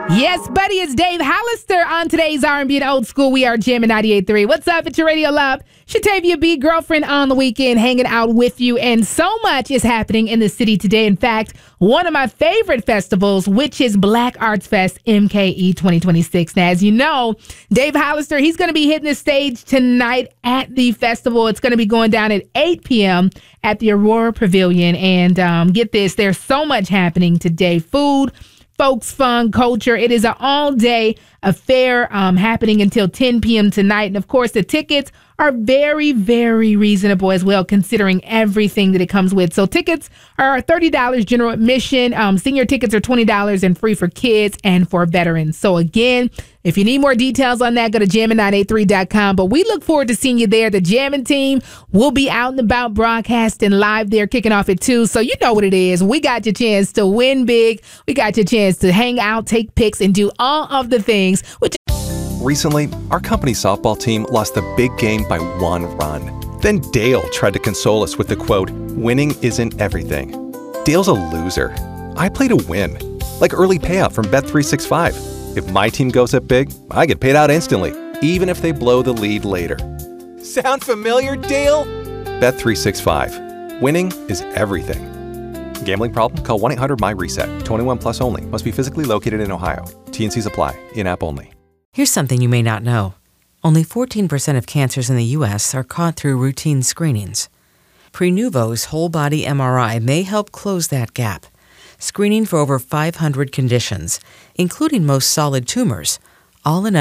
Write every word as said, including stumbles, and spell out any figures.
Yes, buddy, it's Dave Hollister on today's R and B and Old School. We are jamming ninety-eight point three. What's up? It's your radio love. Shatavia B, girlfriend on the weekend, hanging out with you. And so much is happening in the city today. In fact, one of my favorite festivals, which is Black Arts Fest M K E twenty twenty-six. Now, as you know, Dave Hollister, he's going to be hitting the stage tonight at the festival. It's going to be going down at eight p.m. at the Aurora Pavilion. And um, get this, there's so much happening today. Food, folks, fun, culture. It is an all-day affair um, happening until ten p.m. tonight. And, of course, the tickets are very, very reasonable as well, considering everything that it comes with. So tickets are thirty dollars general admission. Um, senior tickets are twenty dollars and free for kids and for veterans. So, again, if you need more details on that, go to jammin nine eight three dot com. But we look forward to seeing you there. The Jammin' team will be out and about broadcasting live there, kicking off at two. So you know what it is. We got your chance to win big. We got your chance to hang out, take pics, and do all of the things, which Recently, our company softball team lost the big game by one run. Then Dale tried to console us with the quote, "Winning isn't everything." Dale's a loser. I play to win, like early payout from Bet three sixty-five. If my team goes up big, I get paid out instantly, even if they blow the lead later. Sound familiar, Dale? Bet three sixty-five. Winning is everything. Gambling problem? Call one eight hundred M Y reset. twenty-one plus only. Must be physically located in Ohio. T and Cs apply. In-app only. Here's something you may not know. Only fourteen percent of cancers in the U S are caught through routine screenings. Prenuvo's whole-body M R I may help close that gap, screening for over five hundred conditions, including most solid tumors, all in